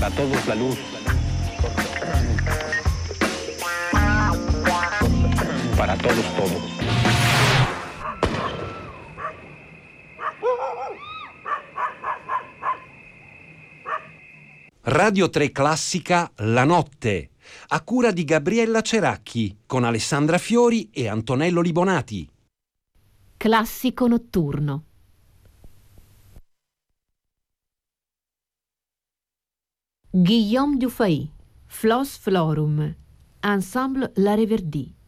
Para todos la luz. Para todos todo. Radio 3 Classica La Notte, a cura di Gabriella Ceracchi, con Alessandra Fiori e Antonello Libonati. Classico notturno. Guillaume Dufay, Flos Florum, Ensemble La Reverdie.